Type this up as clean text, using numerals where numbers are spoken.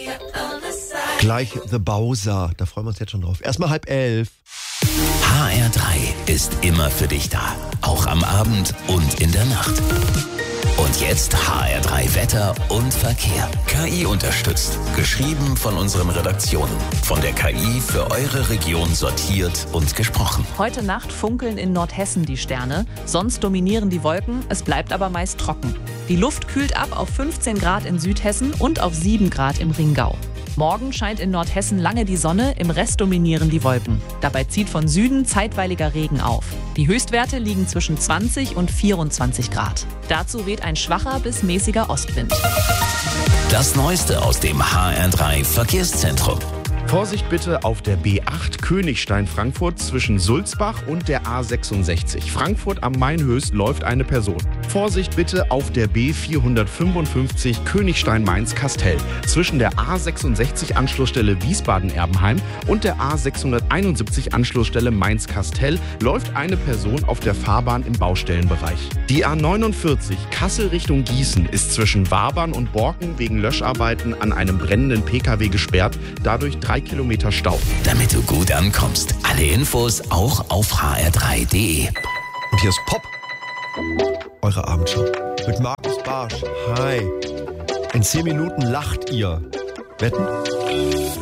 Gleich The Bowser, da freuen wir uns jetzt schon drauf. Erstmal 10:30. HR3 ist immer für dich da, auch am Abend und in der Nacht. Und jetzt HR3 Wetter und Verkehr. KI unterstützt. Geschrieben von unseren Redaktionen. Von der KI für eure Region sortiert und gesprochen. Heute Nacht funkeln in Nordhessen die Sterne. Sonst dominieren die Wolken. Es bleibt aber meist trocken. Die Luft kühlt ab auf 15 Grad in Südhessen und auf 7 Grad im Ringau. Morgen scheint in Nordhessen lange die Sonne, im Rest dominieren die Wolken. Dabei zieht von Süden zeitweiliger Regen auf. Die Höchstwerte liegen zwischen 20 und 24 Grad. Dazu weht ein schwacher bis mäßiger Ostwind. Das Neueste aus dem HR3 Verkehrszentrum. Vorsicht bitte auf der B8 Königstein-Frankfurt zwischen Sulzbach und der A66. Frankfurt am Main-Höchst läuft eine Person. Vorsicht bitte auf der B455 Königstein-Mainz-Kastell. Zwischen der A66 Anschlussstelle Wiesbaden-Erbenheim und der A671 Anschlussstelle Mainz-Kastell läuft eine Person auf der Fahrbahn im Baustellenbereich. Die A49 Kassel Richtung Gießen ist zwischen Wabern und Borken wegen Löscharbeiten an einem brennenden Pkw gesperrt. Dadurch 3 Kilometer Stau. Damit du gut ankommst. Alle Infos auch auf hr3.de. Und hier ist Pop, eure Abendshow mit Markus Barsch. Hi. In 10 Minuten lacht ihr. Wetten?